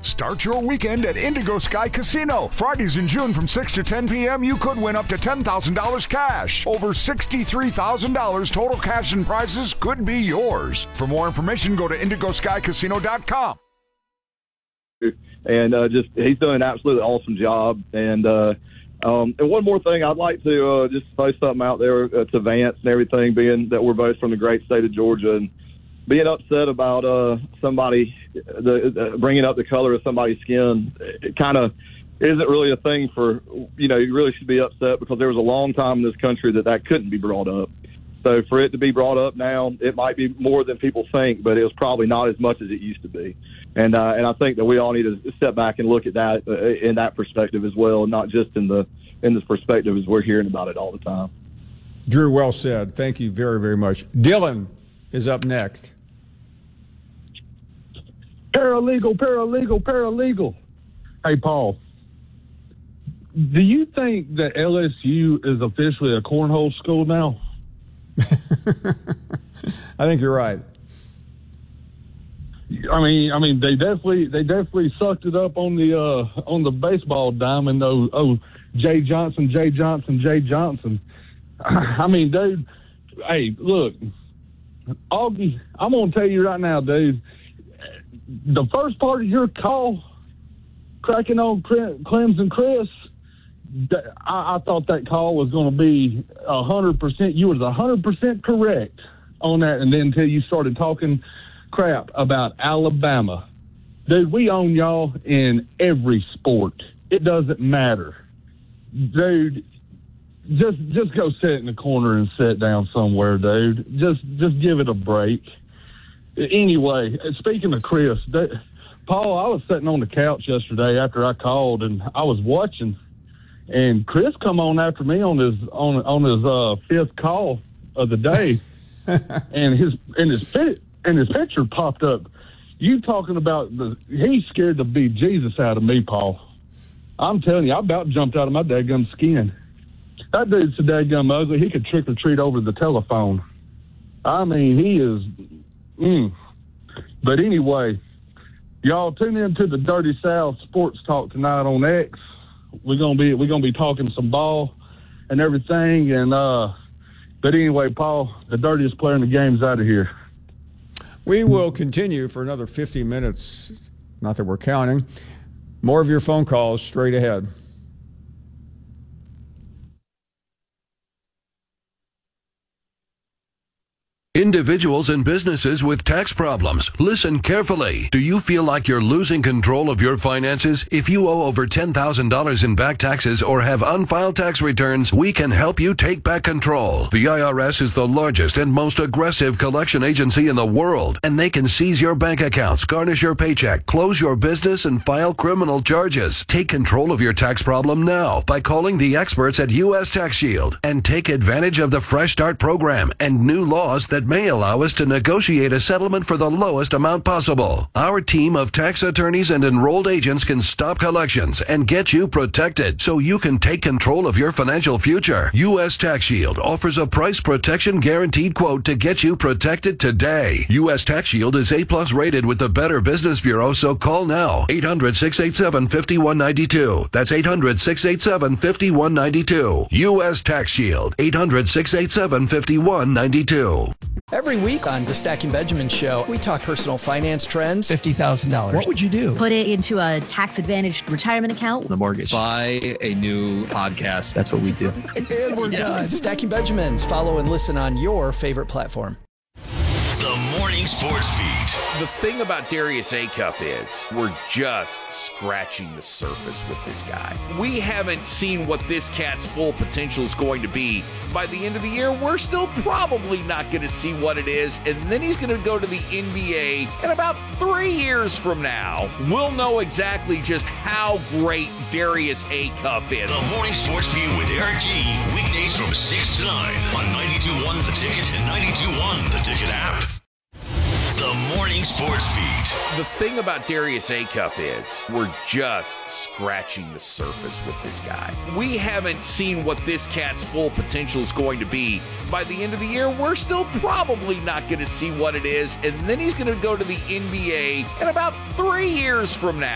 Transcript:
Start your weekend at Indigo Sky Casino. Fridays in June from 6 to 10 p.m., you could win up to $10,000 cash. Over $63,000 total cash and prizes could be yours. For more information, go to indigoskycasino.com. And he's done an absolutely awesome job. And one more thing, I'd like to just throw something out there to Vance and everything, being that we're both from the great state of Georgia, and being upset about somebody bringing up the color of somebody's skin. It kind of isn't really a thing for, you really should be upset, because there was a long time in this country that couldn't be brought up. So for it to be brought up now, it might be more than people think, but it was probably not as much as it used to be. And I think that we all need to step back and look at that in that perspective as well, not just in this perspective as we're hearing about it all the time. Drew, well said. Thank you very, very much. Dylan is up next. Paralegal. Hey, Paul, do you think that LSU is officially a cornhole school now? I think you're right. I mean, they definitely sucked it up on the baseball diamond. Jay Johnson. I mean, dude. Hey, look, Augie, I'm gonna tell you right now, dude. The first part of your call, cracking on Clems and Chris, I thought that call was going to be 100%. You was 100% correct on that, and then until you started talking crap about Alabama. Dude, we own y'all in every sport. It doesn't matter. Dude, just go sit in the corner and sit down somewhere, dude. Just give it a break. Anyway, speaking of Chris, Paul, I was sitting on the couch yesterday after I called, and I was watching, and Chris come on after me on his fifth call of the day, and his picture popped up. You talking about he's scared to beat Jesus out of me, Paul. I'm telling you, I about jumped out of my dadgum skin. That dude's so dadgum ugly, he could trick or treat over the telephone. I mean, he is. But anyway, y'all tune in to the Dirty South Sports Talk tonight on X. We're gonna be talking some ball and everything. And but anyway, Paul, the dirtiest player in the game's out of here. We will continue for another 50 minutes. Not that we're counting. More of your phone calls straight ahead. Individuals and businesses with tax problems, listen carefully. Do you feel like you're losing control of your finances? If you owe over $10,000 in back taxes or have unfiled tax returns, we can help you take back control. The IRS is the largest and most aggressive collection agency in the world, and they can seize your bank accounts, garnish your paycheck, close your business, and file criminal charges. Take control of your tax problem now by calling the experts at U.S. Tax Shield, and take advantage of the Fresh Start program and new laws that may allow us to negotiate a settlement for the lowest amount possible. Our team of tax attorneys and enrolled agents can stop collections and get you protected so you can take control of your financial future. U.S. Tax Shield offers a price protection guaranteed quote to get you protected today. U.S. Tax Shield is A+ rated with the Better Business Bureau, so call now. 800-687-5192. That's 800-687-5192. U.S. Tax Shield. 800-687-5192. Every week on the Stacking Benjamin Show, we talk personal finance trends. $50,000. What would you do? Put it into a tax-advantaged retirement account. The mortgage. Buy a new podcast. That's what we do. And we're done. Stacking Benjamins. Follow and listen on your favorite platform. The Morning Sports Beat. The thing about Darius Acuff is we're just scratching the surface with this guy. We haven't seen what this cat's full potential is going to be. By the end of the year, we're still probably not going to see what it is, and then he's going to go to the NBA, and about 3 years from now, we'll know exactly just how great Darius Acuff is. The Morning Sports Beat with Eric G. Weekdays from 6 to 9 on 92.1 The Ticket and 92.1 The Ticket app. The Morning Sports Beat. The thing about Darius Acuff is we're just scratching the surface with this guy. We haven't seen what this cat's full potential is going to be. By the end of the year, we're still probably not going to see what it is, and then he's going to go to the NBA, and about 3 years from now,